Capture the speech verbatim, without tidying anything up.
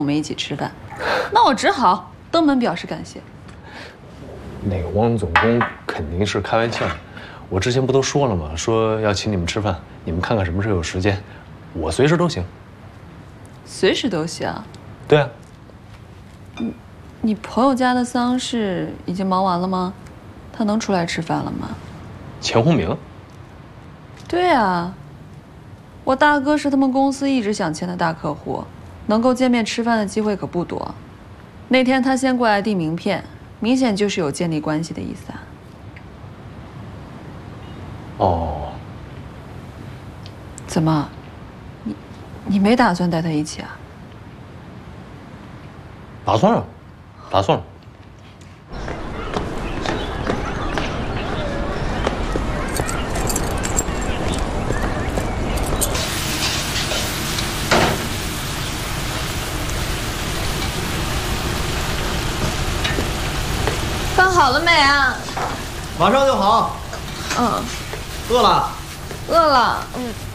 我们一起吃饭，那我只好登门表示感谢。 那个汪总工肯定是开玩笑，我之前不都说了吗？说要请你们吃饭，你们看看什么时候有时间，我随时都行。 随时都行。 对啊。 你你朋友家的丧事已经忙完了吗？他能出来吃饭了吗？ 钱鸿明。 对啊，我大哥是他们公司一直想签的大客户。 能够见面吃饭的机会可不多，那天他先过来递名片，明显就是有建立关系的意思啊。 哦， 怎么，你你没打算带他一起啊？ 打算了，打算了。 好了没啊？ 马上就好。 嗯。 饿了？ 饿了。嗯。